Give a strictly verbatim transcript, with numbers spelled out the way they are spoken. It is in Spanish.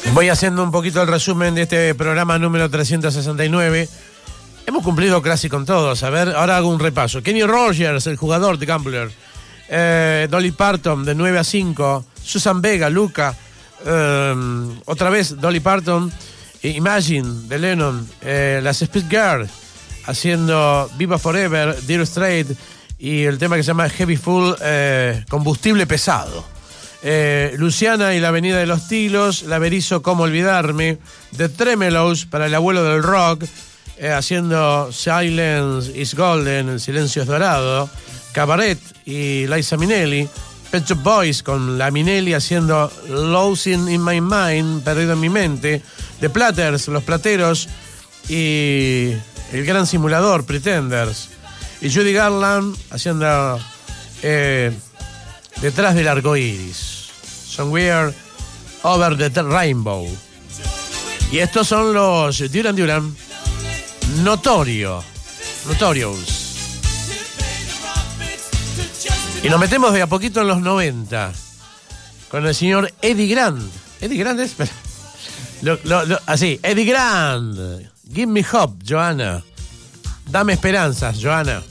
Voy haciendo un poquito el resumen de este programa número trescientos sesenta y nueve. Hemos cumplido casi con todos. A ver, ahora hago un repaso. Kenny Rogers, el jugador de Gambler. Eh, Dolly Parton, de nueve a cinco. Susan Vega, Luca. Eh, otra vez Dolly Parton. Imagine, de Lennon. Eh, las Speed Girls, haciendo Viva Forever, Dear Straight. Y el tema que se llama Heavy Full, eh, combustible pesado. Eh, Luciana y la Avenida de los Tilos, La Berizo, Cómo Olvidarme, The Tremelows, para el abuelo del rock, eh, haciendo Silence is Golden, El Silencio es Dorado, Cabaret y Liza Minnelli, Pet Shop Boys con la Minnelli haciendo Losing in My Mind, Perdido en mi mente, The Platters, Los Plateros y El Gran Simulador, Pretenders, y Judy Garland haciendo eh, Detrás del Arco Iris, Somewhere Over the Rainbow. Y estos son los Duran Duran, Notorio, Notorious. Y nos metemos de a poquito en los noventa con el señor Eddie Grant. ¿Eddie Grant es? Lo, lo, lo, así, Eddie Grant. Give me hope, Joanna. Dame esperanzas, Joanna.